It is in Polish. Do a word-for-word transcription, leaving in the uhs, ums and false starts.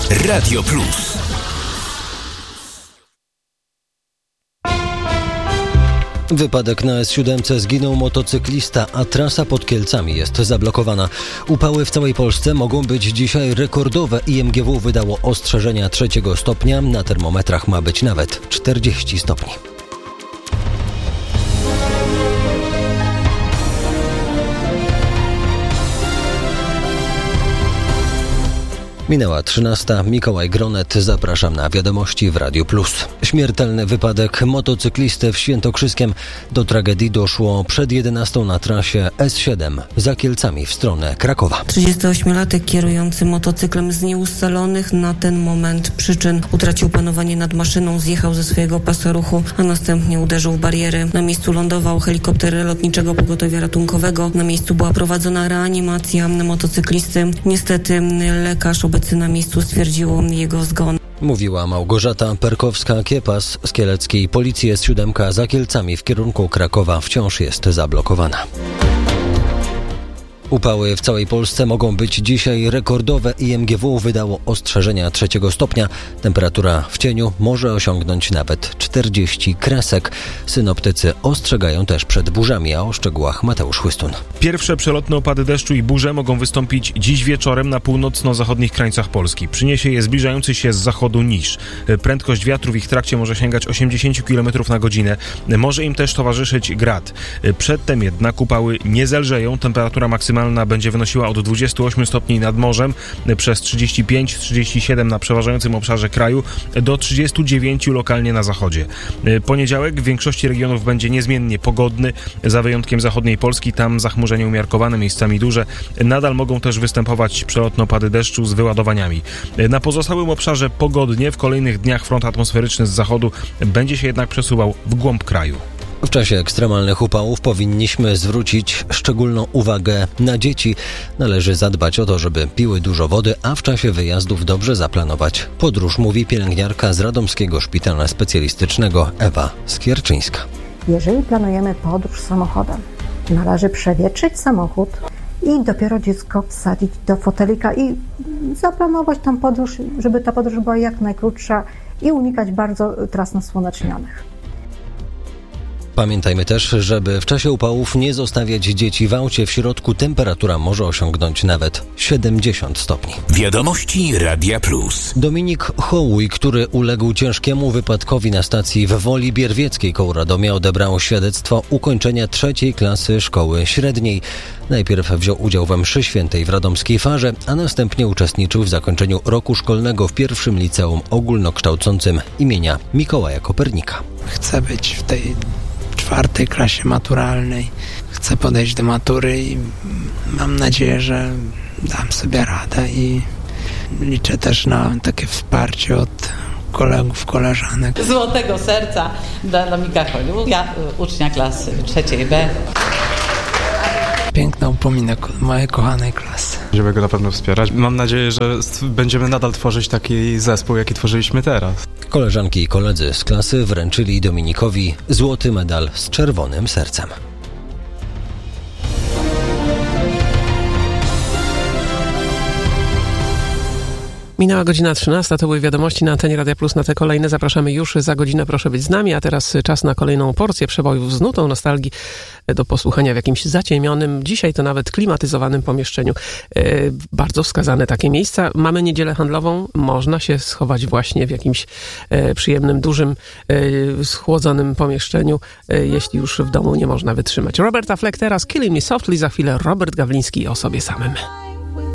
Radio Plus. Wypadek na S siedem zginął motocyklista, a trasa pod Kielcami jest zablokowana. Upały w całej Polsce mogą być dzisiaj rekordowe. I M G W wydało ostrzeżenia trzeciego stopnia. Na termometrach ma być nawet czterdzieści stopni. Minęła trzynasta. Mikołaj Gronet. Zapraszam na wiadomości w Radiu Plus. Śmiertelny wypadek motocyklisty w Świętokrzyskiem. Do tragedii doszło przed jedenastą na trasie S siedem za Kielcami w stronę Krakowa. trzydziestoośmiolatek kierujący motocyklem z nieustalonych na ten moment przyczyn utracił panowanie nad maszyną, zjechał ze swojego pasa ruchu, a następnie uderzył w barierę. Na miejscu lądował helikopter Lotniczego Pogotowia Ratunkowego. Na miejscu była prowadzona reanimacja motocyklisty. Niestety lekarz obecny na miejscu stwierdził jego zgon. Mówiła Małgorzata Perkowska-Kiepas z kieleckiej policji. S siedem za Kielcami w kierunku Krakowa wciąż jest zablokowana. Upały w całej Polsce mogą być dzisiaj rekordowe. I M G W wydało ostrzeżenia trzeciego stopnia. Temperatura w cieniu może osiągnąć nawet czterdzieści kresek. Synoptycy ostrzegają też przed burzami, a o szczegółach Mateusz Chłystun. Pierwsze przelotne opady deszczu i burze mogą wystąpić dziś wieczorem na północno-zachodnich krańcach Polski. Przyniesie je zbliżający się z zachodu niż. Prędkość wiatru w ich trakcie może sięgać osiemdziesiąt kilometrów na godzinę. Może im też towarzyszyć grad. Przedtem jednak upały nie zelżeją. Temperatura maksymalna będzie wynosiła od dwudziestu ośmiu stopni nad morzem przez trzydzieści pięć trzydzieści siedem na przeważającym obszarze kraju do trzydziestu dziewięciu lokalnie na zachodzie. Poniedziałek w większości regionów będzie niezmiennie pogodny, za wyjątkiem zachodniej Polski. Tam zachmurzenie umiarkowane, miejscami duże. Nadal mogą też występować przelotne opady deszczu z wyładowaniami. Na pozostałym obszarze pogodnie. W kolejnych dniach front atmosferyczny z zachodu będzie się jednak przesuwał w głąb kraju. W czasie ekstremalnych upałów powinniśmy zwrócić szczególną uwagę na dzieci. Należy zadbać o to, żeby piły dużo wody, a w czasie wyjazdów dobrze zaplanować podróż, mówi pielęgniarka z Radomskiego Szpitala Specjalistycznego Ewa Skierczyńska. Jeżeli planujemy podróż samochodem, należy przewietrzyć samochód i dopiero dziecko wsadzić do fotelika i zaplanować tą podróż, żeby ta podróż była jak najkrótsza i unikać bardzo tras nasłonecznionych. Pamiętajmy też, żeby w czasie upałów nie zostawiać dzieci w aucie. W środku temperatura może osiągnąć nawet siedemdziesiąt stopni. Wiadomości Radia Plus. Dominik Hołuj, który uległ ciężkiemu wypadkowi na stacji w Woli Bierwieckiej koło Radomia, odebrał świadectwo ukończenia trzeciej klasy szkoły średniej. Najpierw wziął udział we mszy świętej w radomskiej Farze, a następnie uczestniczył w zakończeniu roku szkolnego w pierwszym liceum ogólnokształcącym imienia Mikołaja Kopernika. Chcę być w tej czwartej klasie maturalnej. Chcę podejść do matury i mam nadzieję, że dam sobie radę i liczę też na takie wsparcie od kolegów, koleżanek. Złotego serca dla Domika Hołuja, ucznia klasy trzeciej B. Piękny upominek mojej kochanej klasy. Będziemy go na pewno wspierać. Mam nadzieję, że będziemy nadal tworzyć taki zespół, jaki tworzyliśmy teraz. Koleżanki i koledzy z klasy wręczyli Dominikowi złoty medal z czerwonym sercem. Minęła godzina trzynasta, to były wiadomości na antenie Radia Plus. Na te kolejne zapraszamy już za godzinę, proszę być z nami, a teraz czas na kolejną porcję przebojów z nutą nostalgii do posłuchania w jakimś zaciemnionym, dzisiaj to nawet klimatyzowanym pomieszczeniu. E, bardzo wskazane takie miejsca. Mamy niedzielę handlową, można się schować właśnie w jakimś e, przyjemnym, dużym, e, schłodzonym pomieszczeniu, e, jeśli już w domu nie można wytrzymać. Roberta Fleck teraz, Killing Me Softly, za chwilę Robert Gawliński o sobie samym.